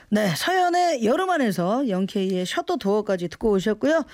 네, 서연의 여름 안에서 영케이의 셔터 도어까지 듣고 오셨고요.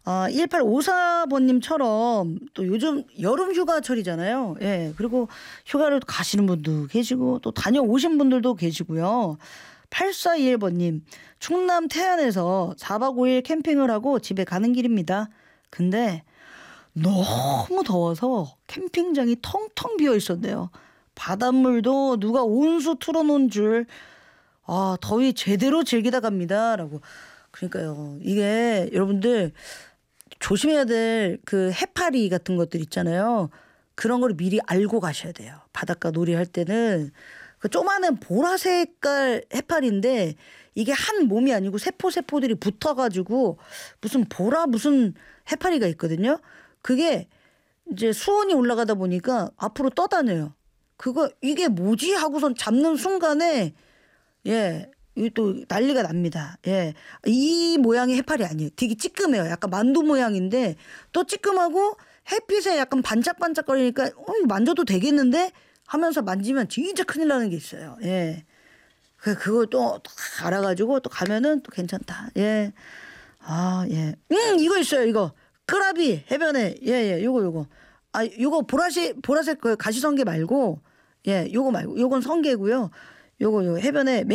1854번님처럼 또 요즘 여름 휴가철이잖아요. 예, 그리고 휴가를 가시는 분도 계시고 또 다녀오신 분들도 계시고요. 8421번님, 충남 태안에서 4박 5일 캠핑을 하고 집에 가는 길입니다. 근데 너무 더워서 캠핑장이 텅텅 비어 있었네요. 바닷물도 누가 온수 틀어놓은 줄. 더위 제대로 즐기다 갑니다. 라고. 그러니까요. 이게 여러분들 조심해야 될 그 해파리 같은 것들 있잖아요. 그런 걸 미리 알고 가셔야 돼요. 바닷가 놀이할 때는. 그 조그마한 보라색깔 해파리인데 이게 한 몸이 아니고 세포들이 붙어가지고 무슨 해파리가 있거든요. 그게 이제 수온이 올라가다 보니까 앞으로 떠다녀요. 이게 뭐지? 하고선 잡는 순간에 예, 이게 또 난리가 납니다. 예, 이 모양의 해파리 아니에요. 되게 찌끔해요. 약간 만두 모양인데 또 찌끔하고 햇빛에 약간 반짝반짝거리니까 이거 만져도 되겠는데 하면서 만지면 진짜 큰일 나는 게 있어요. 예, 그걸 또 알아가지고 또 가면은 또 괜찮다. 예, 예, 이거 있어요. 이거 끄라비 해변에 요거 요거 보라색 그 가시성게 말고 요거 말고 요건 성게고요. 요거 해변에